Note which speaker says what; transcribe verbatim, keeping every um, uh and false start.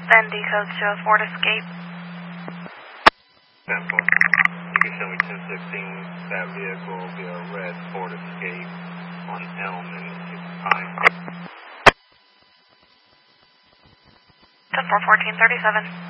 Speaker 1: Then decode show Ford Escape.
Speaker 2: ten four. You can show me ten sixteen. That vehicle will be a red Ford Escape on Elm and Pine.
Speaker 1: ten four fourteen thirty-seven.